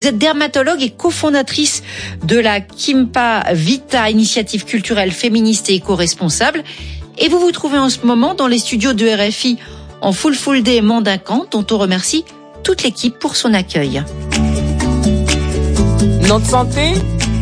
êtes dermatologue et cofondatrice de la Kimpa Vita, initiative culturelle féministe et éco-responsable. Et vous vous trouvez en ce moment dans les studios de RFI en full day Mandincan, dont on remercie toute l'équipe pour son accueil. Notre santé,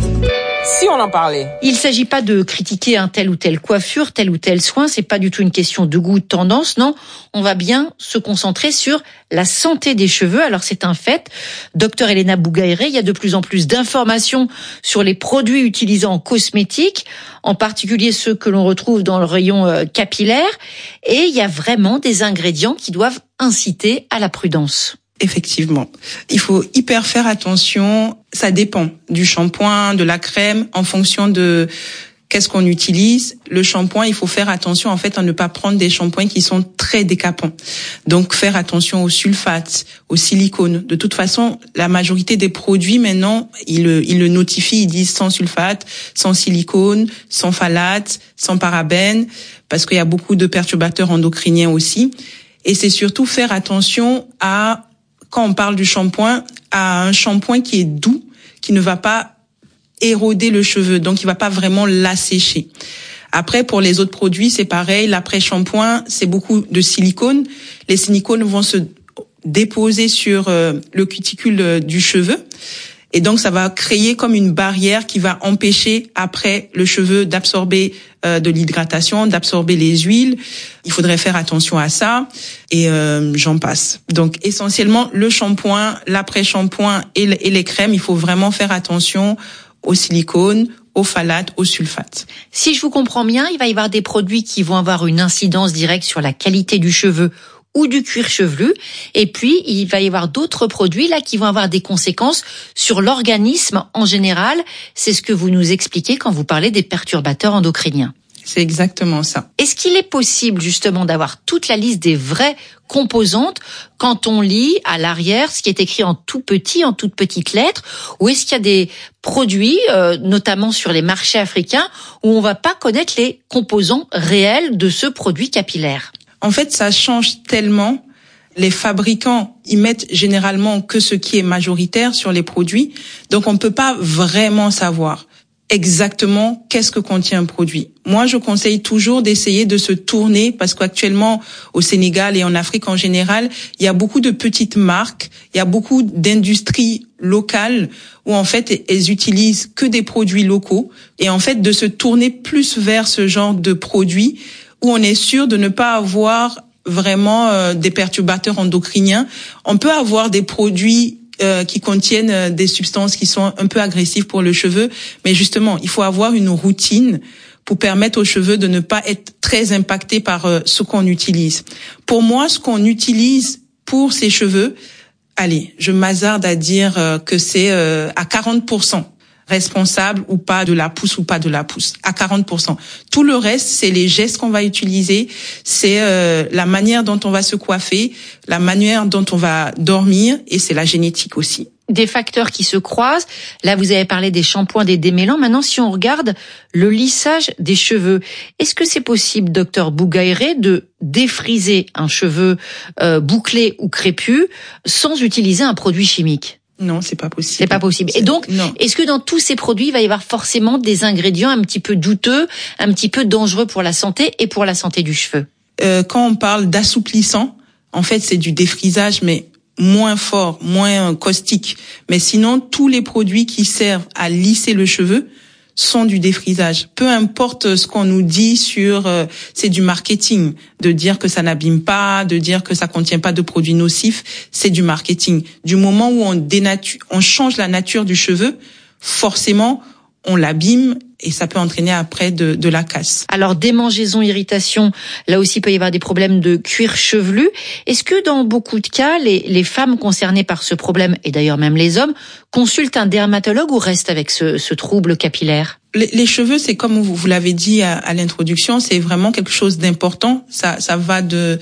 si on en parlait. Il ne s'agit pas de critiquer un telle ou telle coiffure, tel ou tel soin, c'est pas du tout une question de goût, de tendance, non. On va bien se concentrer sur la santé des cheveux. Alors c'est un fait. Docteur Elena Bougaïré, il y a de plus en plus d'informations sur les produits utilisés en cosmétique, en particulier ceux que l'on retrouve dans le rayon capillaire. Et il y a vraiment des ingrédients qui doivent inciter à la prudence. Effectivement. Il faut hyper faire attention. Ça dépend du shampoing, de la crème, en fonction de qu'est-ce qu'on utilise. Le shampoing, il faut faire attention en fait à ne pas prendre des shampoings qui sont très décapants. Donc faire attention aux sulfates, aux silicones. De toute façon, la majorité des produits maintenant, ils le notifient, ils disent sans sulfate, sans silicone, sans phtalates, sans parabènes, parce qu'il y a beaucoup de perturbateurs endocriniens aussi. Et c'est surtout faire attention à, quand on parle du shampoing, à un shampoing qui est doux, qui ne va pas éroder le cheveu, donc il va pas vraiment l'assécher. Après, pour les autres produits, c'est pareil. L'après-shampoing, c'est beaucoup de silicone. Les silicones vont se déposer sur le cuticule du cheveu. Et donc, ça va créer comme une barrière qui va empêcher après le cheveu d'absorber de l'hydratation, d'absorber les huiles. Il faudrait faire attention à ça et j'en passe. Donc, essentiellement, le shampoing, l'après-shampoing et les crèmes, il faut vraiment faire attention aux silicones, aux phtalates, aux sulfates. Si je vous comprends bien, il va y avoir des produits qui vont avoir une incidence directe sur la qualité du cheveu ou du cuir chevelu. Et puis, il va y avoir d'autres produits là qui vont avoir des conséquences sur l'organisme en général. C'est ce que vous nous expliquez quand vous parlez des perturbateurs endocriniens. C'est exactement ça. Est-ce qu'il est possible justement d'avoir toute la liste des vraies composantes quand on lit à l'arrière ce qui est écrit en tout petit, en toutes petites lettres, ou est-ce qu'il y a des produits, notamment sur les marchés africains, où on va pas connaître les composants réels de ce produit capillaire ? En fait, ça change tellement. Les fabricants, ils mettent généralement que ce qui est majoritaire sur les produits. Donc, on ne peut pas vraiment savoir exactement qu'est-ce que contient un produit. Moi, je conseille toujours d'essayer de se tourner parce qu'actuellement, au Sénégal et en Afrique en général, il y a beaucoup de petites marques, il y a beaucoup d'industries locales où en fait, elles utilisent que des produits locaux et en fait, de se tourner plus vers ce genre de produits où on est sûr de ne pas avoir vraiment des perturbateurs endocriniens. On peut avoir des produits qui contiennent des substances qui sont un peu agressives pour le cheveu, mais justement, il faut avoir une routine pour permettre aux cheveux de ne pas être très impactés par ce qu'on utilise. Pour moi, ce qu'on utilise pour ces cheveux, allez, je m'hasarde à dire que c'est à 40%. Responsable ou pas de la pousse ou pas de la pousse, à 40%. Tout le reste, c'est les gestes qu'on va utiliser, c'est la manière dont on va se coiffer, la manière dont on va dormir, et c'est la génétique aussi. Des facteurs qui se croisent. Là, vous avez parlé des shampoings, des démêlants. Maintenant, si on regarde le lissage des cheveux, est-ce que c'est possible, docteur Bougaïré, de défriser un cheveu bouclé ou crépus sans utiliser un produit chimique ? Non, c'est pas possible. C'est pas possible. Et donc, non. Est-ce que dans tous ces produits, il va y avoir forcément des ingrédients un petit peu douteux, un petit peu dangereux pour la santé et pour la santé du cheveu ? Quand on parle d'assouplissant, en fait, c'est du défrisage, mais moins fort, moins caustique. Mais sinon, tous les produits qui servent à lisser le cheveu sont du défrisage. Peu importe ce qu'on nous dit sur, c'est du marketing, de dire que ça n'abîme pas, de dire que ça contient pas de produits nocifs, c'est du marketing. Du moment où on change la nature du cheveu, forcément, on l'abîme et ça peut entraîner après de la casse. Alors, démangeaisons, irritation, là aussi il peut y avoir des problèmes de cuir chevelu. Est-ce que dans beaucoup de cas, les femmes concernées par ce problème, et d'ailleurs même les hommes, consultent un dermatologue ou restent avec ce trouble capillaire ? Les cheveux, c'est comme vous l'avez dit à l'introduction, c'est vraiment quelque chose d'important. Ça va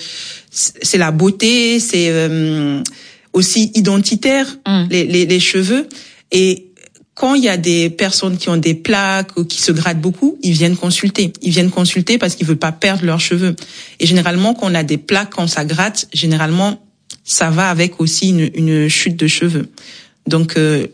c'est la beauté, c'est aussi identitaire, les cheveux. Et quand il y a des personnes qui ont des plaques ou qui se grattent beaucoup, ils viennent consulter. Ils viennent consulter parce qu'ils veulent pas perdre leurs cheveux. Et généralement, quand on a des plaques, quand ça gratte, généralement, ça va avec aussi une chute de cheveux. Donc,